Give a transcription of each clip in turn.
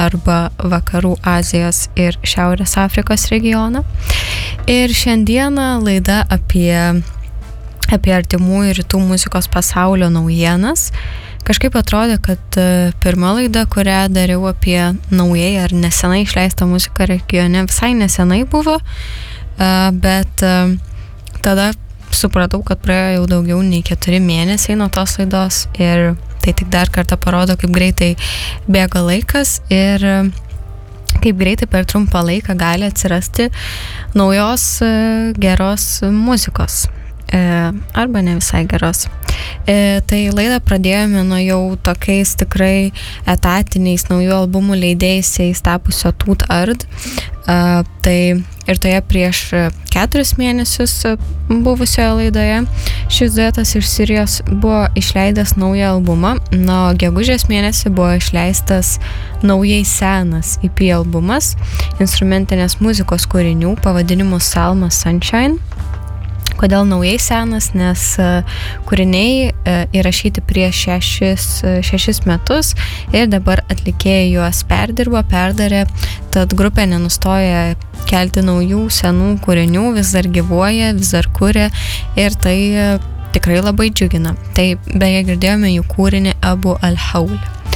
arba Vakarų Azijos ir Šiaurės Afrikos regioną. Ir šiandieną laida apie artimųjų rytų muzikos pasaulio naujienas. Kažkaip atrodė, kad pirma laida, kurią dariau apie naujai ar nesenai išleistą muziką regione, visai nesenai buvo, bet tada supratau, kad praėjo jau daugiau nei 4 mėnesiai nuo tos laidos ir tai tik dar kartą parodo, kaip greitai bėga laikas ir kaip greitai per trumpą laiką gali atsirasti naujos geros muzikos. Arba ne visai geros. Tai laidą pradėjome nuo jau tokiais tikrai etatiniais naujų albumų leidėjais tapusio Tut Ard. Tai ir toje prieš 4 mėnesius buvusioje laidoje šis duetas iš Sirijos buvo išleidęs naują albumą. Na, gegužės mėnesį buvo išleistas naujai senas EP albumas instrumentinės muzikos kūrinių pavadinimu Salma Sunshine. Kodėl naujai senas? Nes kūriniai įrašyti prieš 6 metus ir dabar atlikėjai juos perdarė, tad grupė nenustoja kelti naujų senų kūrinių, vis dar gyvuoja, vis dar kuria ir tai tikrai labai džiugina. Tai beje girdėjome jų kūrinį Abu Al-Haul.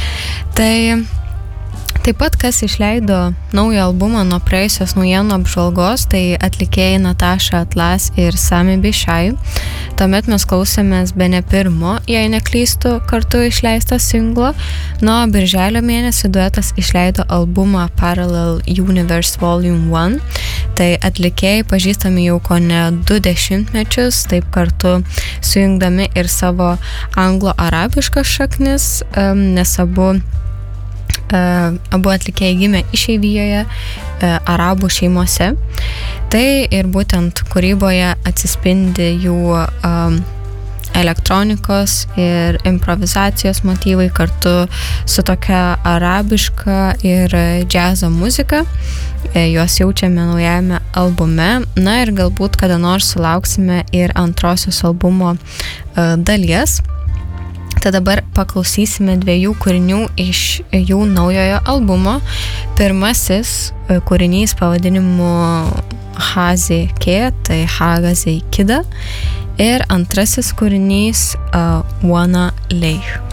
Taip pat, kas išleido naują albumą nuo praėjusios naujienų apžvalgos, tai atlikėjai Natasha Atlas ir Sami Bishai. Tuomet mes klausėmės bene pirmo, jei neklystu, kartu išleisto singlo. Nuo birželio mėnesį duetas išleido albumą Parallel Universe Volume 1. Tai atlikėjai pažįstami jau kone 2 dešimtmečius, taip kartu sujungdami ir savo anglo-arabiškas šaknis, nes abu atlikėjai gimė išeivijoje, arabų šeimose. Tai ir būtent kūryboje atsispindi jų elektronikos ir improvizacijos motyvai kartu su tokia arabiška ir džiazo muzika. Juos jaučiame naujame albume. Na ir galbūt kada nors sulauksime ir antrosios albumo dalies. Tai dabar paklausysime 2 kūrinių iš jų naujojo albumo. Pirmasis kūrinys pavadinimu Hazi Ke, tai Hagazi Kida. Ir antrasis kūrinys Wana Leih.